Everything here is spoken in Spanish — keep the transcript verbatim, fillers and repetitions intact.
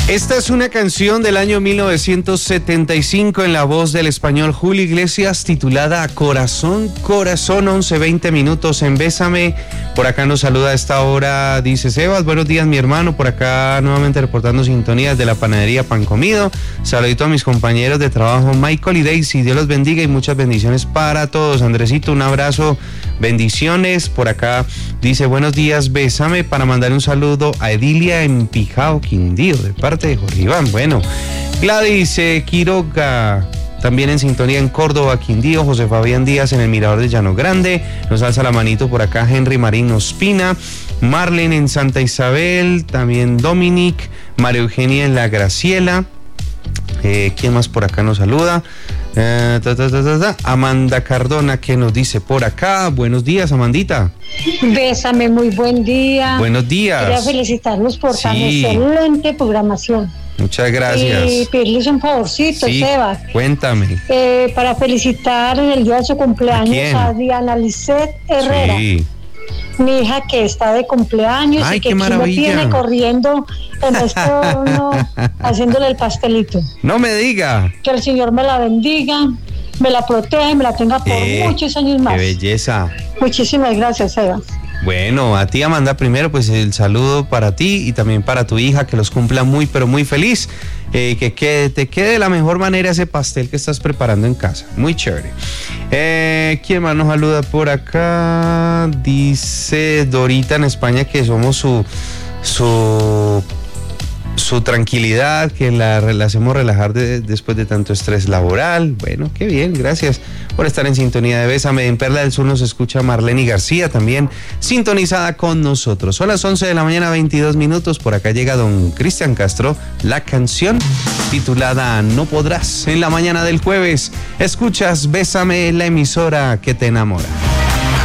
Esta es una canción del año mil novecientos setenta y cinco en la voz del español Julio Iglesias, titulada Corazón, Corazón, once veinte minutos en Bésame. Por acá nos saluda a esta hora, dice Sebas, buenos días mi hermano, por acá nuevamente reportando sintonías de la panadería Pan Comido. Saludito a mis compañeros de trabajo Michael y Daisy, Dios los bendiga y muchas bendiciones para todos. Andresito, un abrazo, bendiciones. Por acá dice buenos días, Bésame, para mandar un saludo a Edilia en Pijao, Quindío, de parte de Jorge Iván. Bueno, Gladys eh, Quiroga, también en sintonía en Córdoba, Quindío. José Fabián Díaz en el Mirador de Llano Grande, nos alza la manito por acá Henry Marín Ospina. Marlene en Santa Isabel, también Dominic, María Eugenia en La Graciela. Eh, ¿Quién más por acá nos saluda? Eh, ta, ta, ta, ta, ta. Amanda Cardona, que nos dice por acá. Buenos días, Amandita. Bésame, muy buen día. Buenos días. Quería felicitarlos por sí. tan excelente programación. Muchas gracias. Y pedirles un favorcito, sí, Sebas. Cuéntame. Eh, para felicitar en el día de su cumpleaños ¿A, a Diana Lisset Herrera. Sí. Mi hija que está de cumpleaños. Ay, y que qué aquí me maravilla. tiene corriendo en este horno haciéndole el pastelito. No me diga. Que el Señor me la bendiga, me la proteja y me la tenga por eh, muchos años más. Qué belleza. Muchísimas gracias, Sebas. Bueno, a ti, Amanda, primero pues el saludo para ti y también para tu hija, que los cumpla muy pero muy feliz, eh, que, que te quede de la mejor manera ese pastel que estás preparando en casa, muy chévere. Eh, ¿Quién más nos saluda por acá? Dice Dorita en España que somos su su su tranquilidad, que la, la hacemos relajar de, después de tanto estrés laboral. Bueno, qué bien, gracias por estar en sintonía de Bésame. En Perla del Sur nos escucha Marlene García, también sintonizada con nosotros. Son las once de la mañana, veintidós minutos. Por acá llega don Cristian Castro, la canción titulada No Podrás. En la mañana del jueves escuchas Bésame, la emisora que te enamora.